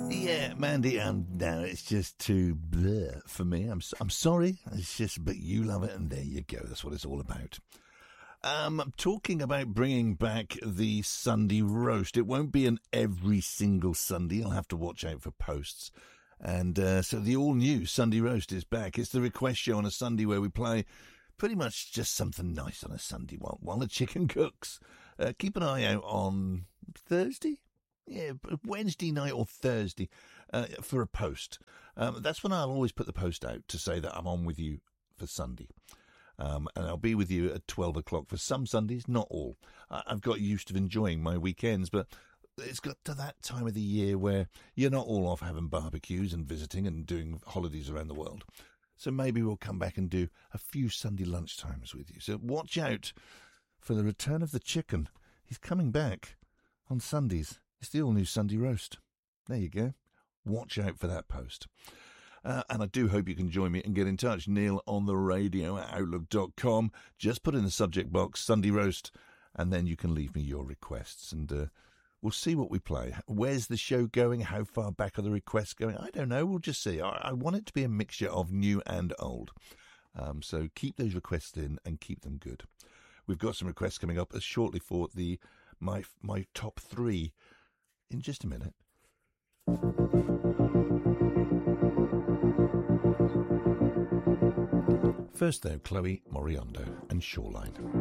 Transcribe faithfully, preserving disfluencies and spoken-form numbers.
Yeah, Mandy, and now it's just too bleh for me. I'm I'm sorry. It's just, but you love it, and there you go. That's what it's all about. Um, I'm talking about bringing back the Sunday roast. It won't be an every single Sunday. You'll have to watch out for posts. And uh, so the all-new Sunday roast is back. It's the request show on a Sunday where we play pretty much just something nice on a Sunday while, while the chicken cooks. Uh, keep an eye out on Thursday? Yeah, Wednesday night or Thursday uh, for a post. Um, that's when I'll always put the post out to say that I'm on with you for Sunday. Um, and I'll be with you at twelve o'clock for some Sundays, not all. I- I've got used to enjoying my weekends, but it's got to that time of the year where you're not all off having barbecues and visiting and doing holidays around the world. So maybe we'll come back and do a few Sunday lunchtimes with you. So watch out for the return of the chicken. He's coming back on Sundays. It's the all-new Sunday roast. There you go. Watch out for that post. Uh, and I do hope you can join me and get in touch. Neil on the radio at outlook dot com. Just put in the subject box, Sunday roast, and then you can leave me your requests. And uh, we'll see what we play. Where's the show going? How far back are the requests going? I don't know. We'll just see. I, I want it to be a mixture of new and old. Um, so keep those requests in and keep them good. We've got some requests coming up as shortly for the my my top three in just a minute. First, though, Chloe Moriondo and Shoreline.